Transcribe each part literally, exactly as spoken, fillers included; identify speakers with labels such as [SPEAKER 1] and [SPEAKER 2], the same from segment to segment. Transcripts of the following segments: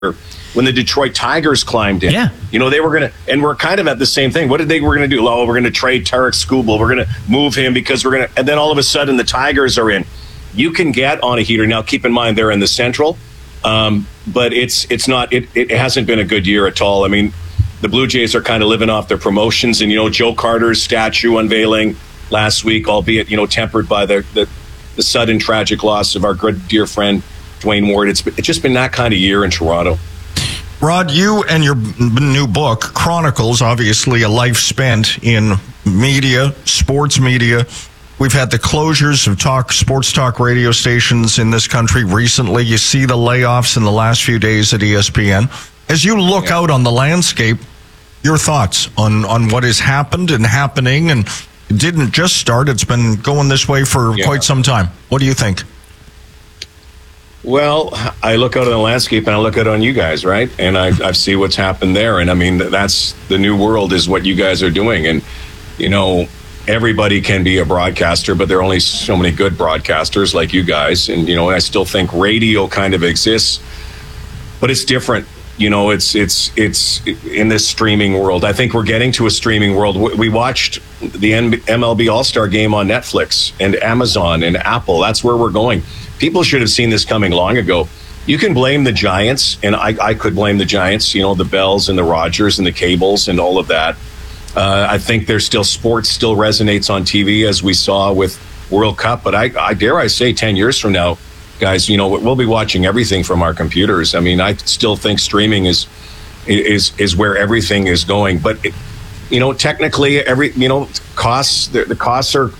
[SPEAKER 1] when the Detroit Tigers climbed in.
[SPEAKER 2] Yeah.
[SPEAKER 1] You know, they were going to, and we're kind of at the same thing. What did they were going to do? Oh, we're going to trade Tarek Skubal. We're going to move him because we're going to, and then all of a sudden the Tigers are in. You can get on a heater. Now, keep in mind, they're in the Central, um, but it's it's not, it, it hasn't been a good year at all. I mean, the Blue Jays are kind of living off their promotions, and, you know, Joe Carter's statue unveiling last week, albeit, you know, tempered by the, the, the sudden tragic loss of our good dear friend, Dwayne Ward. It's, it's just been that kind of year in Toronto.
[SPEAKER 3] Rod, you and your new book chronicles, obviously, a life spent in media, sports media. We've had the closures of talk, sports talk radio stations in this country recently. You see the layoffs in the last few days at E S P N. As you look yeah. out on the landscape, your thoughts on, on what has happened and happening, and it didn't just start, it's been going this way for yeah. quite some time. What do you think?
[SPEAKER 1] Well, I look out on the landscape and I look out on you guys, right? And I, I see what's happened there. And I mean, that's the new world is what you guys are doing. And, you know, everybody can be a broadcaster, but there are only so many good broadcasters like you guys. And, you know, I still think radio kind of exists, but it's different. You know, it's it's it's in this streaming world. I think we're getting to a streaming world. We watched the M L B All-Star game on Netflix and Amazon and Apple. That's where we're going. People should have seen this coming long ago. You can blame the Giants, and I, I could blame the Giants, you know, the Bells and the Rogers and the cables and all of that. Uh, I think there's still sports still resonates on T V, as we saw with World Cup. But I, I dare I say ten years from now, guys, you know, we'll be watching everything from our computers. I mean, I still think streaming is is is where everything is going. But, it, you know, technically, every, you know, costs, the, the costs are,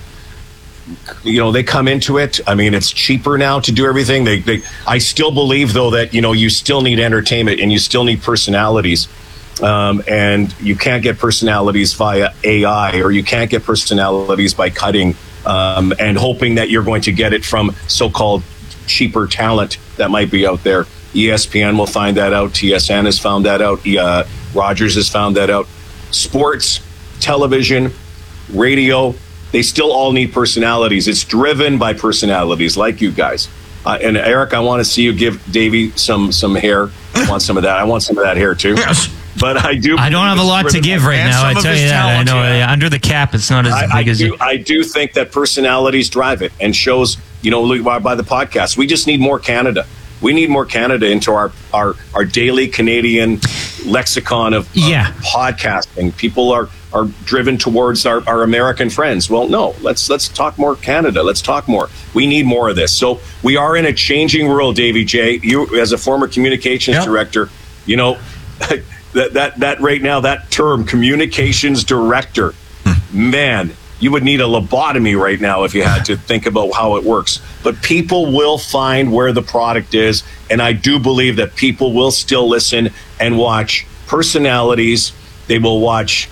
[SPEAKER 1] you know, they come into it. I mean, it's cheaper now to do everything. They, they, I still believe, though, that, you know, you still need entertainment and you still need personalities. Um, and you can't get personalities via A I, or you can't get personalities by cutting um, and hoping that you're going to get it from so-called cheaper talent that might be out there. E S P N will find that out. T S N has found that out. Uh, Rogers has found that out. Sports, television, radio, they still all need personalities. It's driven by personalities like you guys. Uh, and Eric, I want to see you give Davey some some hair. I want some of that. I want some of that hair too.
[SPEAKER 3] Yes.
[SPEAKER 1] But I do.
[SPEAKER 2] I don't have a lot to give right now. I tell you that. I know yeah, under the cap, it's not as
[SPEAKER 1] I,
[SPEAKER 2] big
[SPEAKER 1] I
[SPEAKER 2] as
[SPEAKER 1] do,
[SPEAKER 2] you.
[SPEAKER 1] I do think that personalities drive it, and shows. You know, by, by the podcast, we just need more Canada. We need more Canada into our our, our daily Canadian lexicon of, of
[SPEAKER 2] yeah.
[SPEAKER 1] podcasting. People are are driven towards our, our American friends. Well, no, let's let's talk more Canada. Let's talk more. We need more of this. So we are in a changing world, Davey J. You, as a former communications yep. director, you know that that that right now that term, communications director, man. You would need a lobotomy right now if you had to think about how it works. But people will find where the product is, and I do believe that people will still listen and watch personalities. They will watch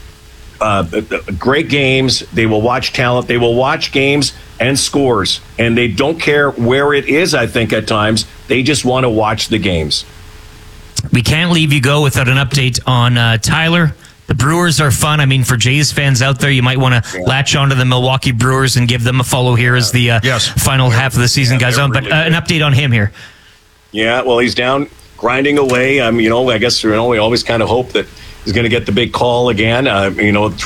[SPEAKER 1] uh, great games. They will watch talent. They will watch games and scores, and they don't care where it is, I think, at times. They just want to watch the games.
[SPEAKER 2] We can't leave you go without an update on uh, Tyler. The Brewers are fun. I mean, for Jays fans out there, you might want to yeah. latch onto the Milwaukee Brewers and give them a follow here as the uh, yes. final yeah. half of the season yeah, goes on. Really but uh, an update on him here.
[SPEAKER 1] Yeah, well, he's down grinding away. Um, you know, I guess you know we always kind of hope that he's going to get the big call again. Uh, you know.